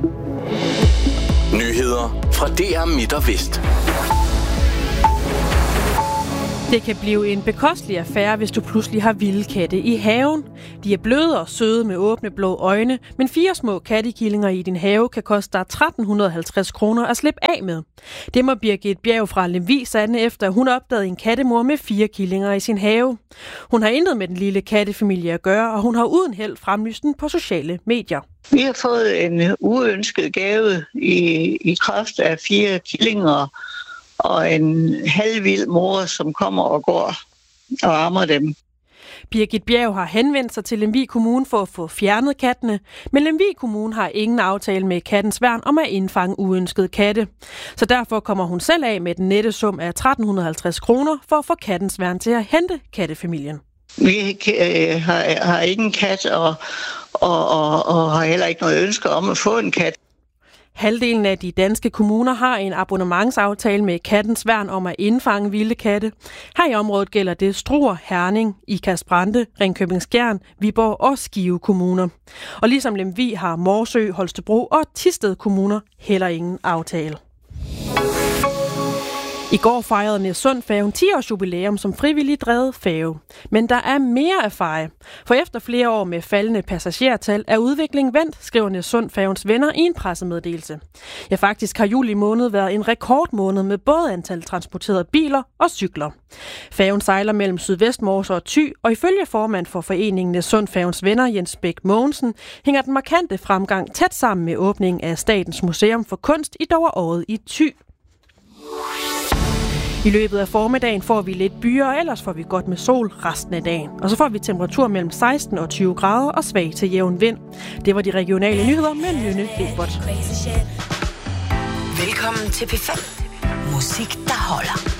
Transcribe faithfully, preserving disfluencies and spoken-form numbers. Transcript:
Nyheder fra D R Midt og Vest. Det kan blive en bekostelig affære, hvis du pludselig har vilde katte i haven. De er bløde og søde med åbne blå øjne, men fire små kattekillinger i din have kan koste dig tretten halvtreds kroner at slippe af med. Det må Birgit Bjerg fra Lemvig sande efter, at hun opdagede en kattemor med fire killinger i sin have. Hun har intet med den lille kattefamilie at gøre, og hun har uden held fremlyst den på sociale medier. Vi har fået en uønsket gave i, i kraft af fire killinger og en halvvild mor, som kommer og går og ammer dem. Birgit Bjerg har henvendt sig til Lemvig Kommune for at få fjernet kattene, men Lemvig Kommune har ingen aftale med Kattens Værn om at indfange uønskede katte. Så derfor kommer hun selv af med den nette sum af tretten halvtreds kroner for at få Kattens Værn til at hente kattefamilien. Vi har, har ingen kat og, og, og, og har heller ikke noget ønske om at få en kat. Halvdelen af de danske kommuner har en abonnementsaftale med Kattens Værn om at indfange vilde katte. Her i området gælder det Struer, Herning, Ikast Brande, Ringkøbing Skjern, Viborg og Skive kommuner. Og ligesom Lemvig har Morsø, Holstebro og Thisted kommuner heller ingen aftale. I går fejrede Næssundfærgen ti års jubilæum som frivilligt drevet færge. Men der er mere at fejre. For efter flere år med faldende passagertal er udviklingen vendt, skriver Næssundfærgens venner i en pressemeddelelse. Ja, faktisk har juli måned været en rekordmåned med både antal transporterede biler og cykler. Færgen sejler mellem Sydvestmorse og Thy, og ifølge formand for foreningen Næssundfærgens venner Jens Bæk Mogensen hænger den markante fremgang tæt sammen med åbningen af Statens Museum for Kunst i Dovreåret i Thy. I løbet af formiddagen får vi lidt byer, og ellers får vi godt med sol resten af dagen. Og så får vi temperatur mellem seksten og tyve grader og svag til jævn vind. Det var de regionale nyheder med Nynne Lebert. Velkommen til P fem. Musik, der holder.